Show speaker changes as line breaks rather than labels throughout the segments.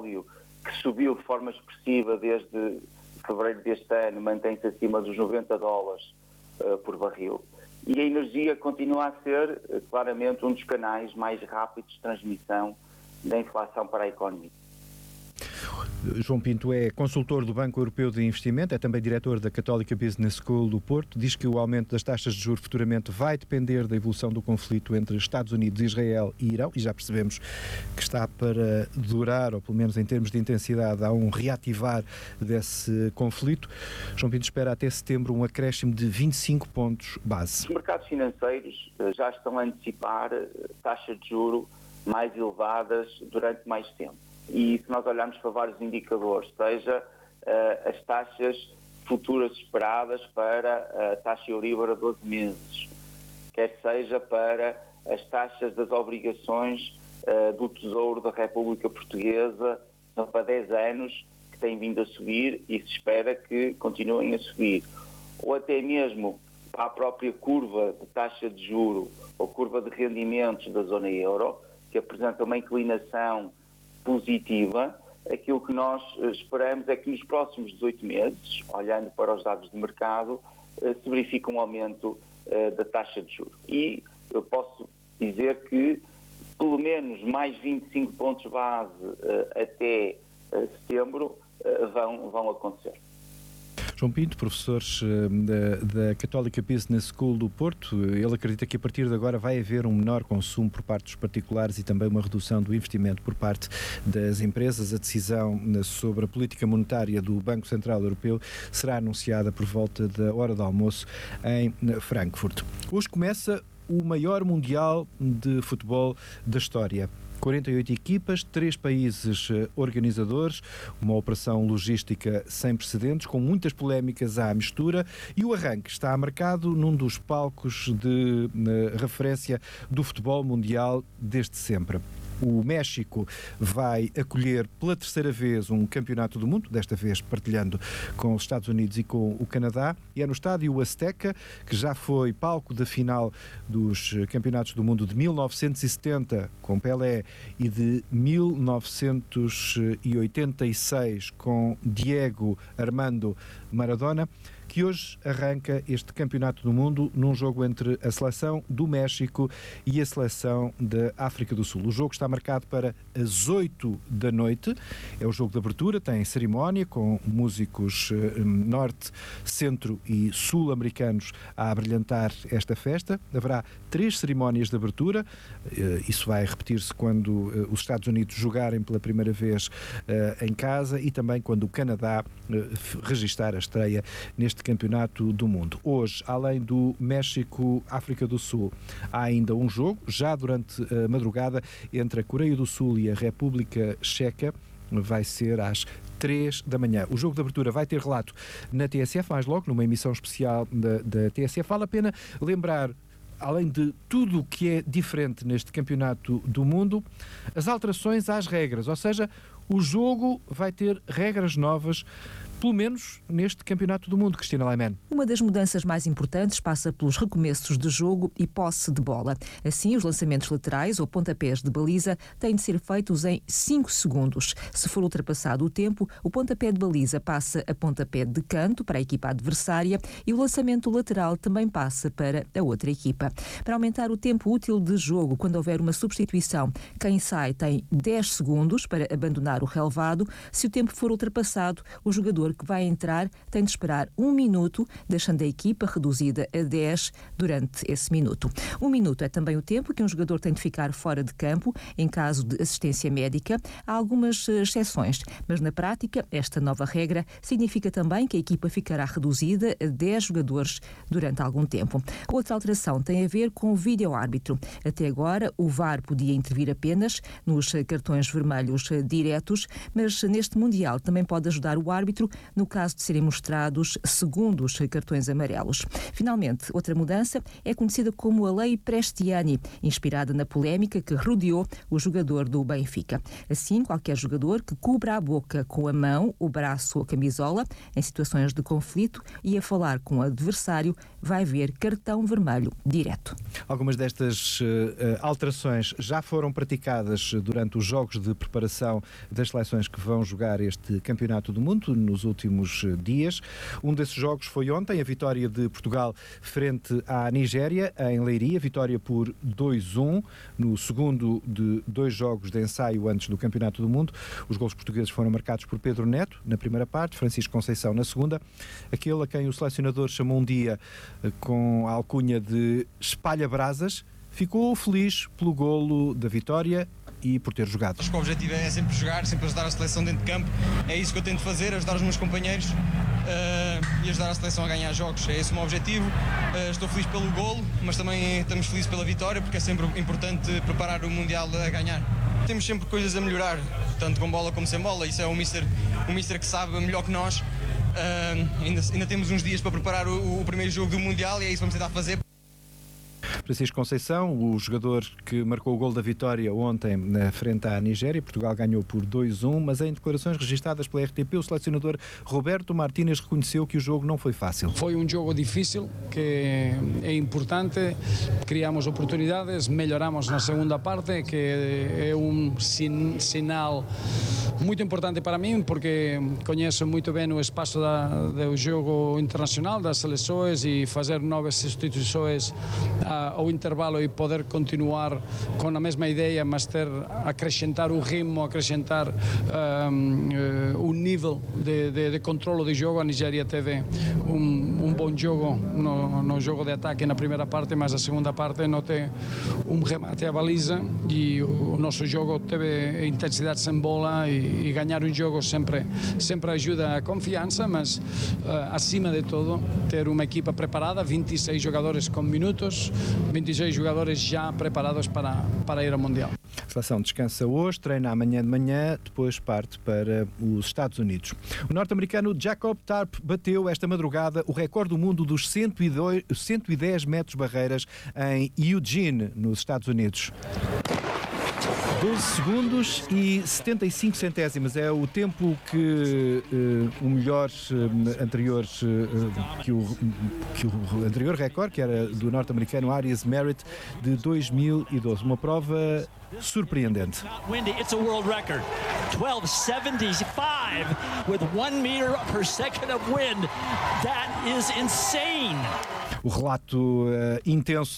petróleo, que subiu de forma expressiva desde fevereiro deste ano, mantém-se acima dos $90 por barril. E a energia continua a ser claramente um dos canais mais rápidos de transmissão da inflação para a economia.
João Pinto é consultor do Banco Europeu de Investimento, é também diretor da Católica Business School do Porto. Diz que o aumento das taxas de juros futuramente vai depender da evolução do conflito entre Estados Unidos, Israel e Irão, e já percebemos que está para durar, ou pelo menos em termos de intensidade, há um reativar desse conflito. João Pinto espera até setembro um acréscimo de 25 pontos base.
Os mercados financeiros já estão a antecipar taxas de juros mais elevadas durante mais tempo. E se nós olharmos para vários indicadores, seja as taxas futuras esperadas para a taxa Euribor a 12 meses, quer seja para as taxas das obrigações do Tesouro da República Portuguesa para 10 anos, que têm vindo a subir e se espera que continuem a subir, ou até mesmo para a própria curva de taxa de juro ou curva de rendimentos da zona euro, que apresenta uma inclinação positiva. Aquilo que nós esperamos é que nos próximos 18 meses, olhando para os dados de mercado, se verifique um aumento da taxa de juros. E eu posso dizer que pelo menos mais 25 pontos base até setembro vão acontecer.
João Pinto, professor da Católica Business School do Porto, ele acredita que a partir de agora vai haver um menor consumo por parte dos particulares e também uma redução do investimento por parte das empresas. A decisão sobre a política monetária do Banco Central Europeu será anunciada por volta da hora do almoço em Frankfurt. Hoje começa o maior mundial de futebol da história. 48 equipas, 3 países organizadores, uma operação logística sem precedentes, com muitas polémicas à mistura, e o arranque está marcado num dos palcos de referência do futebol mundial desde sempre. O México vai acolher pela terceira vez um campeonato do mundo, desta vez partilhando com os Estados Unidos e com o Canadá, e é no estádio Azteca, que já foi palco da final dos campeonatos do mundo de 1970 com Pelé e de 1986 com Diego Armando Maradona, que hoje arranca este campeonato do mundo num jogo entre a seleção do México e a seleção da África do Sul. O jogo está marcado para as 8 da noite, é o jogo de abertura, tem cerimónia com músicos norte, centro e sul-americanos a abrilhantar esta festa. Haverá 3 cerimónias de abertura, isso vai repetir-se quando os Estados Unidos jogarem pela primeira vez em casa e também quando o Canadá registar a estreia neste campeonato do mundo. Hoje, além do México-África do Sul, há ainda um jogo, já durante a madrugada, entre a Coreia do Sul e a República Checa, vai ser às 3 da manhã. O jogo de abertura vai ter relato na TSF, mais logo, numa emissão especial da TSF. Vale a pena lembrar, além de tudo o que é diferente neste campeonato do mundo, as alterações às regras, ou seja, o jogo vai ter regras novas, pelo menos neste campeonato do mundo. Cristina Laiman.
Uma das mudanças mais importantes passa pelos recomeços de jogo e posse de bola. Assim, os lançamentos laterais ou pontapés de baliza têm de ser feitos em 5 segundos. Se for ultrapassado o tempo, o pontapé de baliza passa a pontapé de canto para a equipa adversária e o lançamento lateral também passa para a outra equipa. Para aumentar o tempo útil de jogo, quando houver uma substituição, quem sai tem 10 segundos para abandonar o relvado. Se o tempo for ultrapassado, o jogador que vai entrar tem de esperar 1 minuto, deixando a equipa reduzida a 10 durante esse minuto. 1 minuto é também o tempo que um jogador tem de ficar fora de campo em caso de assistência médica. Há algumas exceções, mas na prática esta nova regra significa também que a equipa ficará reduzida a 10 jogadores durante algum tempo. Outra alteração tem a ver com o vídeo-árbitro. Até agora o VAR podia intervir apenas nos cartões vermelhos diretos, mas neste Mundial também pode ajudar o árbitro no caso de serem mostrados segundos cartões amarelos. Finalmente, outra mudança é conhecida como a Lei Prestiani, inspirada na polémica que rodeou o jogador do Benfica. Assim, qualquer jogador que cubra a boca com a mão, o braço ou a camisola, em situações de conflito e a falar com o adversário, vai ver cartão vermelho direto.
Algumas destas alterações já foram praticadas durante os jogos de preparação das seleções que vão jogar este Campeonato do Mundo nos últimos dias. Um desses jogos foi ontem, a vitória de Portugal frente à Nigéria, em Leiria, vitória por 2-1, no segundo de 2 jogos de ensaio antes do Campeonato do Mundo. Os golos portugueses foram marcados por Pedro Neto, na primeira parte, Francisco Conceição na segunda. Aquele a quem o selecionador chamou um dia com a alcunha de espalha-brasas, ficou feliz pelo golo da vitória e por ter jogado.
Acho que o objetivo é sempre jogar, sempre ajudar a seleção dentro de campo. É isso que eu tento fazer, ajudar os meus companheiros e ajudar a seleção a ganhar jogos. É esse o meu objetivo. Estou feliz pelo golo, mas também estamos felizes pela vitória, porque é sempre importante preparar o Mundial a ganhar. Temos sempre coisas a melhorar, tanto com bola como sem bola. Isso é o Mister que sabe melhor que nós. Ainda temos uns dias para preparar o primeiro jogo do Mundial e é isso que vamos tentar fazer.
Francisco Conceição, o jogador que marcou o gol da vitória ontem na frente à Nigéria. Portugal ganhou por 2-1, mas em declarações registadas pela RTP, o selecionador Roberto Martínez reconheceu que o jogo não foi fácil.
Foi um jogo difícil, que é importante, criamos oportunidades, melhoramos na segunda parte, que é um sinal muito importante para mim, porque conheço muito bem o espaço do jogo internacional, das seleções, e fazer novas substituições ao intervalo e poder continuar com a mesma ideia, mas acrescentar o ritmo, acrescentar o nível de controle do jogo. A Nigéria teve um bom jogo no jogo de ataque na primeira parte, mas a segunda parte não tem um remate à baliza e o nosso jogo teve intensidade sem bola e ganhar um jogo sempre ajuda a confiança, mas acima de tudo ter uma equipa preparada, 26 jogadores com minutos, 26 jogadores já preparados para ir ao Mundial.
A seleção descansa hoje, treina amanhã de manhã, depois parte para os Estados Unidos. O norte-americano Jacob Tarp bateu esta madrugada o recorde do mundo dos 110 metros barreiras em Eugene, nos Estados Unidos. 12 segundos e 75 centésimas é o tempo que o melhor anterior que o anterior recorde, que era do norte-americano Arias Merritt, de 2012. Uma prova surpreendente.
It's a world record. 12.75 with 1 meter per second of wind. That is insane.
O relato intenso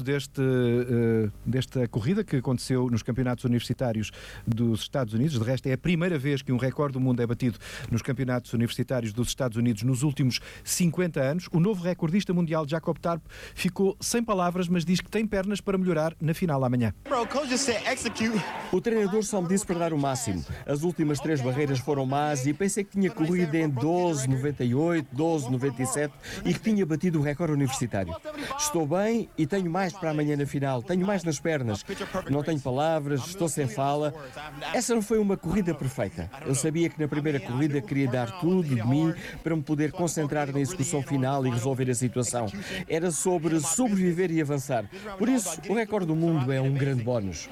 desta corrida que aconteceu nos campeonatos universitários dos Estados Unidos. De resto, é a primeira vez que um recorde do mundo é batido nos campeonatos universitários dos Estados Unidos nos últimos 50 anos. O novo recordista mundial, Jacob Tarp, ficou sem palavras, mas diz que tem pernas para melhorar na final amanhã.
O treinador só me disse para dar o máximo. As últimas 3 barreiras foram más e pensei que tinha corrido em 12.98, 12.97 e que tinha batido o recorde universitário. Estou bem e tenho mais para amanhã na final. Tenho mais nas pernas. Não tenho palavras, estou sem fala. Essa não foi uma corrida perfeita. Eu sabia que na primeira corrida queria dar tudo de mim para me poder concentrar na execução final e resolver a situação. Era sobre sobreviver e avançar. Por isso, o recorde do mundo é um grande bónus.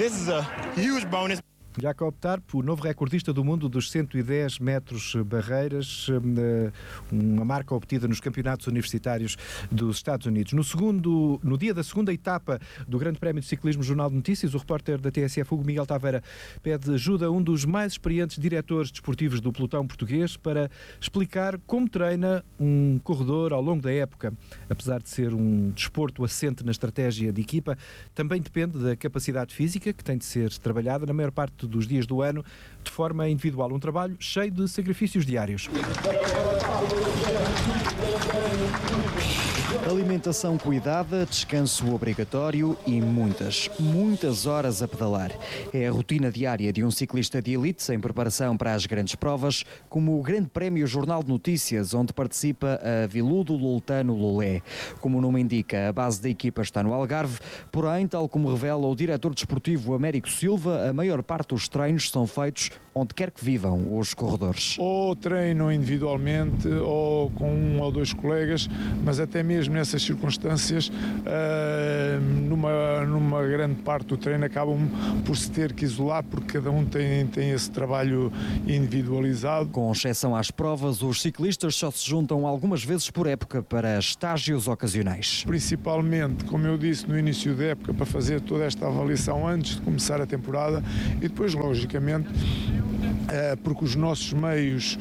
Jacob Tarp, o novo recordista do mundo dos 110 metros barreiras, uma marca obtida nos campeonatos universitários dos Estados Unidos. No dia da segunda etapa do Grande Prémio de Ciclismo Jornal de Notícias, o repórter da TSF, Hugo Miguel Taveira, pede ajuda a um dos mais experientes diretores desportivos do pelotão português para explicar como treina um corredor ao longo da época. Apesar de ser um desporto assente na estratégia de equipa, também depende da capacidade física, que tem de ser trabalhada na maior parte dos dias do ano, de forma individual. Um trabalho cheio de sacrifícios diários.
Alimentação cuidada, descanso obrigatório e muitas horas a pedalar. É a rotina diária de um ciclista de elite em preparação para as grandes provas, como o Grande Prémio Jornal de Notícias, onde participa a Viludo Loltano Lolé. Como o nome indica, a base da equipa está no Algarve, porém, tal como revela o diretor desportivo Américo Silva, a maior parte dos treinos são feitos onde quer que vivam os corredores.
Ou treinam individualmente ou com 1 ou 2 colegas, mas até mesmo nessas circunstâncias, numa grande parte do treino acabam por se ter que isolar, porque cada um tem esse trabalho individualizado.
Com exceção às provas, os ciclistas só se juntam algumas vezes por época para estágios ocasionais.
Principalmente, como eu disse, no início da época, para fazer toda esta avaliação antes de começar a temporada e depois, logicamente, porque os nossos meios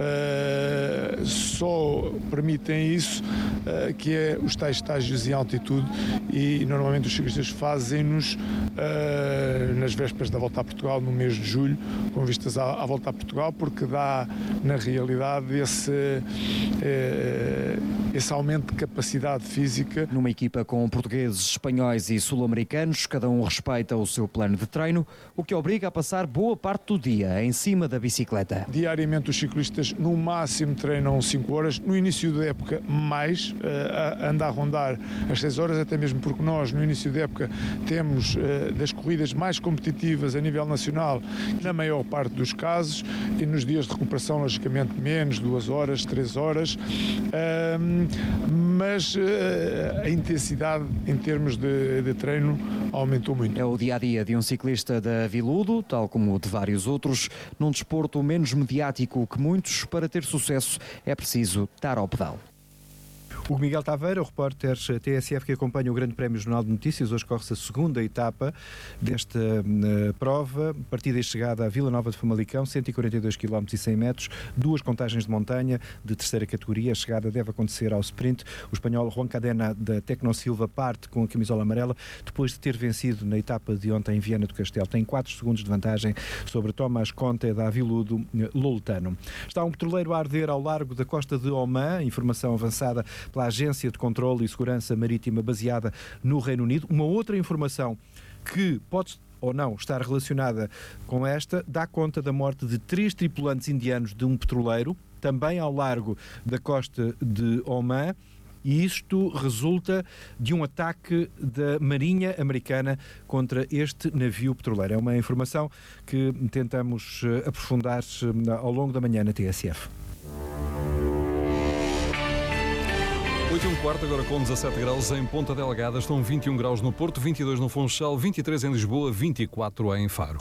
só permitem isso, que é os tais estágios em altitude, e normalmente os ciclistas fazem-nos nas vésperas da Volta a Portugal, no mês de julho, com vistas à Volta a Portugal, porque dá, na realidade, esse aumento de capacidade física.
Numa equipa com portugueses, espanhóis e sul-americanos, cada um respeita o seu plano de treino, o que obriga a passar boa parte do dia em cima da bicicleta.
Diariamente os ciclistas no máximo treinam 5 horas, no início da época mais, anda a rondar as 6 horas, até mesmo porque nós no início da época temos das corridas mais competitivas a nível nacional, na maior parte dos casos, e nos dias de recuperação logicamente menos, 2 horas, 3 horas, mas a intensidade em termos de treino aumentou muito.
É o dia-a-dia de um ciclista da Viludo, tal como de vários outros, num desporto menos mediático que muitos. Para ter sucesso é preciso estar ao pedal.
O Miguel Taveira, o repórter TSF que acompanha o Grande Prémio Jornal de Notícias. Hoje corre-se a segunda etapa desta prova, partida e chegada à Vila Nova de Famalicão, 142 km e 100 metros, 2 contagens de montanha de terceira categoria. A chegada deve acontecer ao sprint. O espanhol Juan Cadena da Tecnosilva parte com a camisola amarela depois de ter vencido na etapa de ontem em Viana do Castelo. Tem 4 segundos de vantagem sobre Tomás Conte da Aviludo Loletano. Está um petroleiro a arder ao largo da costa de Oman, informação avançada pela Agência de Controlo e Segurança Marítima baseada no Reino Unido. Uma outra informação que pode ou não estar relacionada com esta dá conta da morte de 3 tripulantes indianos de um petroleiro, também ao largo da costa de Oman. E isto resulta de um ataque da Marinha Americana contra este navio petroleiro. É uma informação que tentamos aprofundar ao longo da manhã na TSF.
8h15, agora com 17 graus em Ponta Delgada, estão 21 graus no Porto, 22 no Funchal, 23 em Lisboa, 24 em Faro.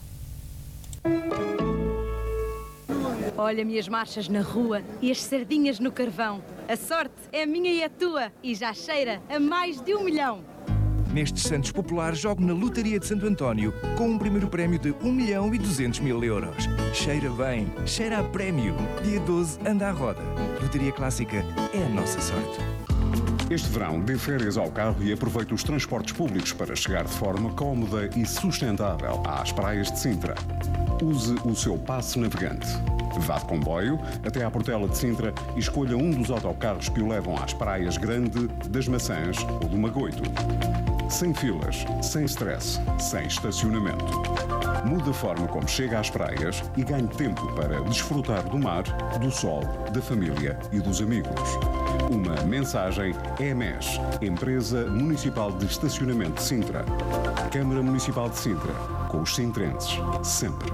Olha-me as marchas na rua e as sardinhas no carvão. A sorte é minha e a tua e já cheira a mais de 1 milhão.
Nestes Santos Populares, jogo na Lotaria de Santo António com um primeiro prémio de 1.200.000 euros. Cheira bem, cheira a prémio. Dia 12, anda à roda. Lotaria Clássica é a nossa sorte.
Este verão, dê férias ao carro e aproveite os transportes públicos para chegar de forma cómoda e sustentável às praias de Sintra. Use o seu passe navegante. Vá de comboio até à Portela de Sintra e escolha um dos autocarros que o levam às praias Grande, das Maçãs ou do Magoito. Sem filas, sem stress, sem estacionamento. Mude a forma como chega às praias e ganhe tempo para desfrutar do mar, do sol, da família e dos amigos. Uma mensagem EMES, Empresa Municipal de Estacionamento de Sintra. Câmara Municipal de Sintra, com os sintrenses, sempre.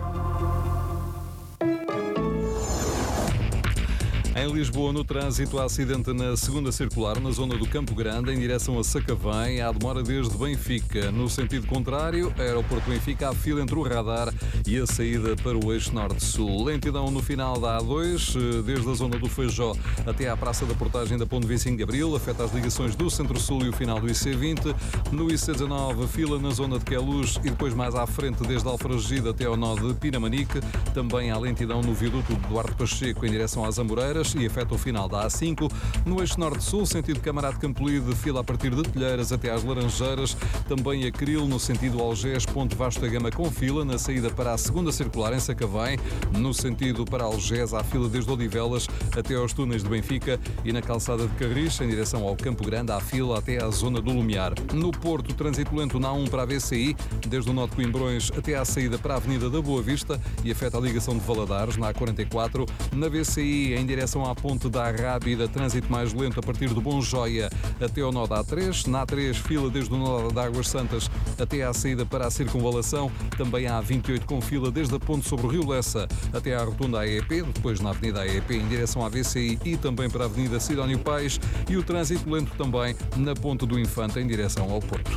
Em Lisboa, no trânsito, há acidente na segunda circular, na zona do Campo Grande, em direção a Sacavém. Há demora desde Benfica. No sentido contrário, aeroporto Benfica, há fila entre o radar e a saída para o eixo norte-sul. Lentidão no final da A2, desde a zona do Feijó até à Praça da Portagem da Ponte 25 de Abril. Afeta as ligações do Centro-Sul e o final do IC20. No IC19, fila na zona de Queluz e depois mais à frente, desde Alfragide até ao nó de Pinamanique. Também há lentidão no viaduto de Duarte Pacheco, em direção às Amoreiras, e afeta o final da A5. No eixo norte-sul, sentido Camarade Campolide, fila a partir de Telheiras até às Laranjeiras. Também a Cril, no sentido Algés, Ponte Vasco da Gama, com fila na saída para a segunda circular em Sacavém. No sentido para Algés, há fila desde Odivelas até aos túneis de Benfica. E na calçada de Carris, em direção ao Campo Grande, há fila até à zona do Lumiar. No Porto, trânsito lento na A1 para a BCI, desde o nó de Coimbrões até à saída para a Avenida da Boa Vista, e afeta a ligação de Valadares na A44. Na BCI, em direção direção à ponte da Arrábida, trânsito mais lento a partir do Bom Joia até ao nó da A3. Na A3, fila desde o nó da Águas Santas até à saída para a circunvalação. Também há A28 com fila desde a ponte sobre o Rio Lessa até à rotunda AEP, depois na Avenida AEP em direção à VCI e também para a Avenida Sidónio Pais, e o trânsito lento também na ponte do Infante em direção ao Porto.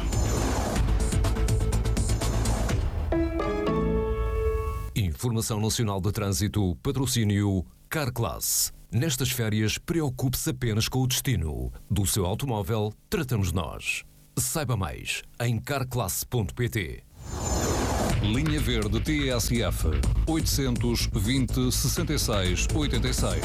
Informação Nacional de Trânsito, patrocínio Carclass. Nestas férias, preocupe-se apenas com o destino. Do seu automóvel, tratamos nós. Saiba mais em carclass.pt.
Linha Verde TSF 820 66 86.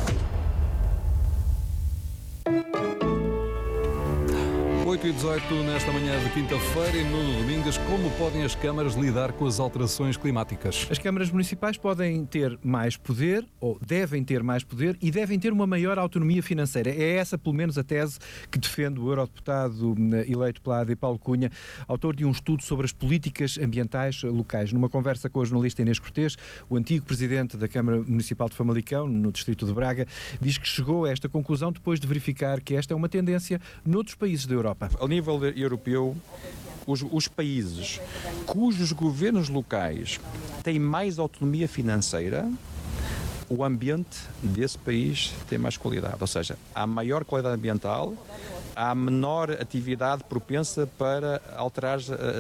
8h18 nesta manhã de quinta-feira e no Domingas, como podem as câmaras lidar com as alterações climáticas?
As câmaras municipais podem ter mais poder, ou devem ter mais poder, e devem ter uma maior autonomia financeira. É essa, pelo menos, a tese que defende o eurodeputado eleito pela AD, Paulo Cunha, autor de um estudo sobre as políticas ambientais locais. Numa conversa com a jornalista Inês Cortês, o antigo presidente da Câmara Municipal de Famalicão, no distrito de Braga, diz que chegou a esta conclusão depois de verificar que esta é uma tendência noutros países da Europa.
Ao nível europeu, os países cujos governos locais têm mais autonomia financeira, o ambiente desse país tem mais qualidade. Ou seja, há maior qualidade ambiental, há menor atividade propensa para alterar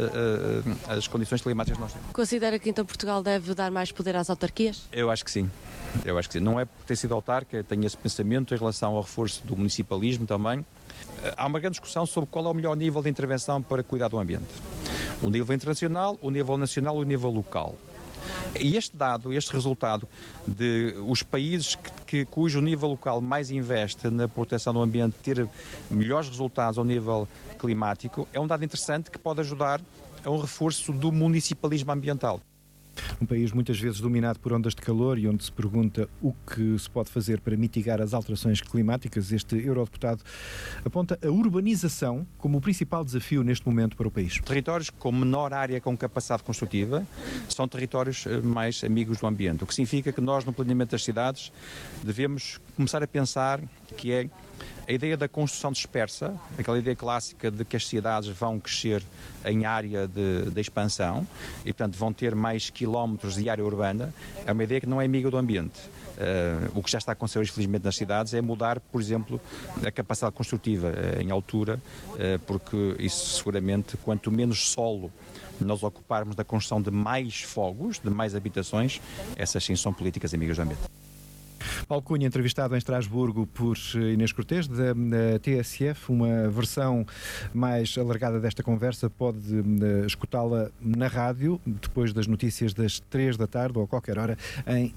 as condições climáticas que nós temos.
Considera que então Portugal deve dar mais poder às autarquias?
Eu acho que sim. Não é por ter sido autarca, tenho esse pensamento em relação ao reforço do municipalismo também. Há uma grande discussão sobre qual é o melhor nível de intervenção para cuidar do ambiente. O nível internacional, o nível nacional e o nível local. E este resultado de os países cujo nível local mais investe na proteção do ambiente ter melhores resultados ao nível climático, é um dado interessante que pode ajudar a um reforço do municipalismo ambiental.
Um país muitas vezes dominado por ondas de calor e onde se pergunta o que se pode fazer para mitigar as alterações climáticas, este eurodeputado aponta a urbanização como o principal desafio neste momento para o país.
Territórios com menor área com capacidade construtiva são territórios mais amigos do ambiente, o que significa que nós, no planeamento das cidades, devemos começar a pensar que é a ideia da construção dispersa, aquela ideia clássica de que as cidades vão crescer em área de expansão e, portanto, vão ter mais quilómetros de área urbana, é uma ideia que não é amiga do ambiente. O que já está a acontecer hoje, felizmente, nas cidades é mudar, por exemplo, a capacidade construtiva em altura, porque isso seguramente, quanto menos solo nós ocuparmos da construção de mais fogos, de mais habitações, essas sim são políticas amigas do ambiente.
Paulo Cunha, entrevistado em Estrasburgo por Inês Cortês, da TSF. Uma versão mais alargada desta conversa pode escutá-la na rádio, depois das notícias das 3 da tarde ou a qualquer hora, em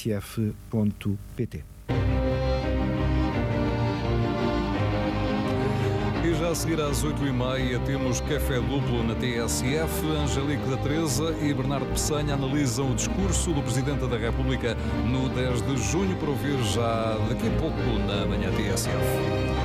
tsf.pt.
E já a seguir às 8h30 temos Café Duplo na TSF. Angelique da Teresa e Bernardo Pessanha analisam o discurso do Presidente da República no 10 de junho, para ouvir já daqui a pouco na manhã TSF.